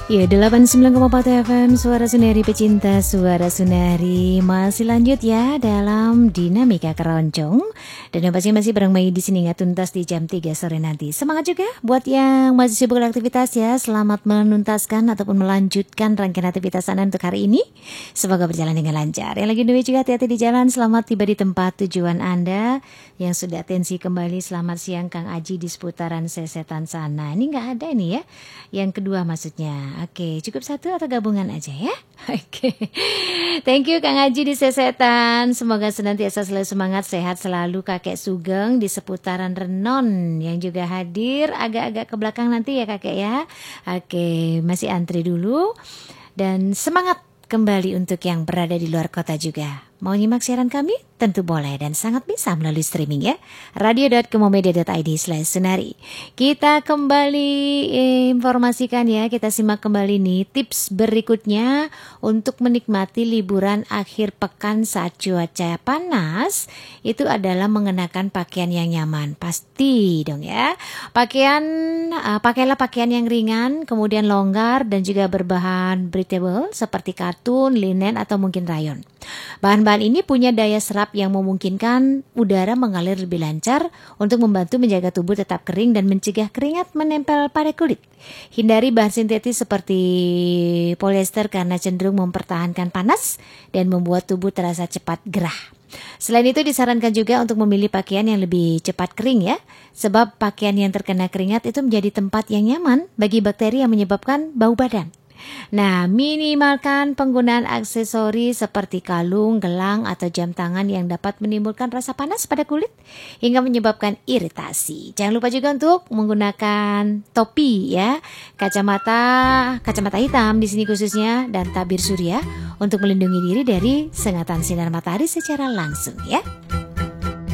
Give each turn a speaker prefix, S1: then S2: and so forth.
S1: Ya, 89,4 FM Suara Sunari pecinta Suara Sunari masih lanjut ya dalam dinamika keroncong. Dan yang pasti masih bareng Mei di sini nggak tuntas di jam 3 sore nanti. Semangat juga buat yang masih sibuk beraktivitas ya. Selamat menuntaskan ataupun melanjutkan rangkaian aktivitas Anda untuk hari ini. Semoga berjalan dengan lancar. Yang lagi duit juga hati-hati di jalan. Selamat tiba di tempat tujuan Anda. Yang sudah atensi kembali, selamat siang Kang Aji di seputaran Sesetan sana. Ini nggak ada ini ya. Yang kedua maksudnya. Oke, cukup satu atau gabungan aja ya? Oke, thank you Kang Haji di Sesetan. Semoga senantiasa selalu semangat, sehat selalu Kakek Sugeng di seputaran Renon yang juga hadir agak-agak ke belakang nanti ya Kakek ya. Oke, masih antri dulu. Dan semangat kembali untuk yang berada di luar kota juga. Mau nyimak siaran kami? Tentu boleh dan sangat bisa melalui streaming ya. radio.kemomedia.id/sunari. Kita kembali informasikan ya, kita simak kembali nih tips berikutnya untuk menikmati liburan akhir pekan saat cuaca panas. Itu adalah mengenakan pakaian yang nyaman. Pasti dong ya. Pakailah pakaian yang ringan, kemudian longgar dan juga berbahan breathable seperti katun, linen atau mungkin rayon. Bahan-bahan ini punya daya serap yang memungkinkan udara mengalir lebih lancar untuk membantu menjaga tubuh tetap kering dan mencegah keringat menempel pada kulit. Hindari bahan sintetis seperti polyester karena cenderung mempertahankan panas dan membuat tubuh terasa cepat gerah. Selain itu disarankan juga untuk memilih pakaian yang lebih cepat kering ya, sebab pakaian yang terkena keringat itu menjadi tempat yang nyaman bagi bakteri yang menyebabkan bau badan. Nah, minimalkan penggunaan aksesoris seperti kalung, gelang, atau jam tangan yang dapat menimbulkan rasa panas pada kulit hingga menyebabkan iritasi. Jangan lupa juga untuk menggunakan topi ya, kacamata hitam di sini khususnya dan tabir surya untuk melindungi diri dari sengatan sinar matahari secara langsung ya.